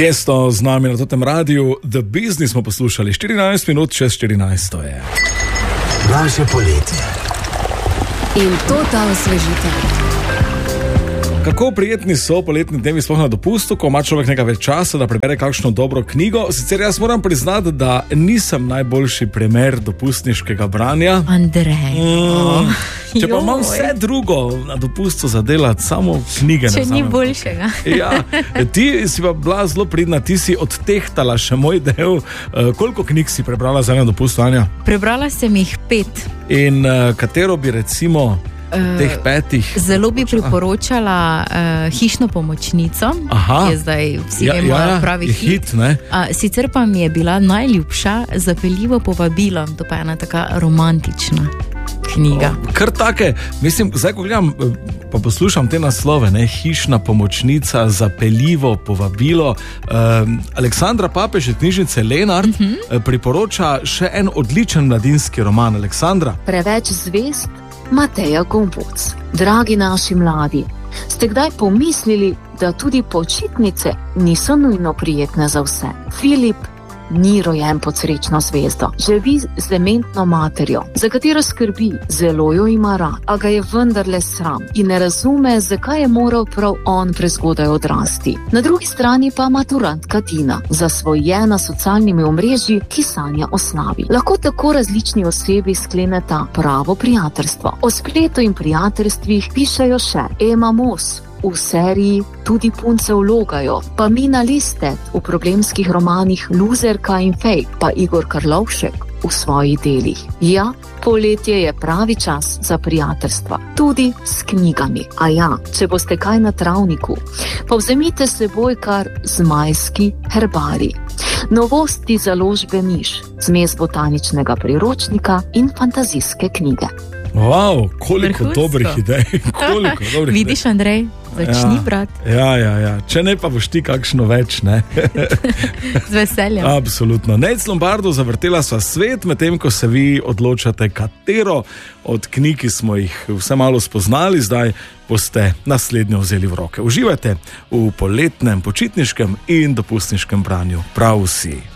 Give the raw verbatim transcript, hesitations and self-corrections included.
Tiesto z nami na tem radiju, The Business smo poslušali, štirinajst minut čez štirinajst to je. Naše poletje. In to ta osvežitev. Kako prijetni so poletni dnevi sploh na dopustu, ko ima človek nekaj več časa, da prebere kakšno dobro knjigo. Sicer jaz moram priznati, da nisem najboljši primer dopustniškega branja. Andrej. Mm, če pa imam vse drugo na dopustu za delati, samo knjige ne Če vzamem. ni boljšega. Ja, ti si pa bila zelo pridna, ti si odtehtala še moj del. Koliko knjig si prebrala za eno dopustu, Anja? Prebrala sem jih pet. In uh, katero bi recimo teh petih? Zelo bi priporočala uh, Hišno pomočnico. Aha. Je zdaj vsi Ja, vemo, ja, pravi je hit. hit, ne? A, sicer pa mi je bila najljubša Zapeljivo povabilo. To pa je ena taka romantična knjiga. Kar take, mislim, zdaj ko gledam, pa poslušam te naslove, ne, Hišna pomočnica, Zapeljivo povabilo. Um, Aleksandra Papež iz knjižnice Lenart uh -huh. priporoča še en odličen mladinski roman. Aleksandra. Preveč zvest, Mateja Gomboc. Dragi naši mladi, ste kdaj pomislili, da tudi počitnice niso nujno prijetne za vse? Filip ni rojen pod srečno zvezdo. Živi z dementno materjo, za katero skrbi, zelo jo ima rad, a ga je vendarle sram in ne razume, zakaj je moral prav on prezgodaj odrasti. Na drugi strani pa maturantka Tina, zasvojena s socialnimi omrežji, ki sanja o slavi. Lahko tako različni osebi skleneta pravo prijateljstvo. O spletu in prijateljstvih pišejo še Ema Moss v seriji Tudi punce vlogajo, pa Mina Listet v problemskih romanih Luzerka in Fake, pa Igor Karlovšek v svojih delih. Ja, poletje je pravi čas za prijateljstva, tudi s knjigami. A ja, če boste kaj na travniku, pa vzemite s seboj kar zmajski herbari. Novosti založbe Miš, zmes botaničnega priročnika in fantazijske knjige. Wow, koliko Vrhunsko. dobrih idej. Koliko dobrih Vidiš, idej. Andrej, začni Ja. brat Ja, ja, ja. Če ne, pa boš ti kakšno več, ne? z veseljem. Absolutno. Nec Lombardo, zavrtela sva svet, medtem ko se vi odločate, katero od knjig, ki smo jih vse malo spoznali, zdaj boste naslednjo vzeli v roke. Uživajte v poletnem, počitniškem in dopustniškem branju. Prav vsi.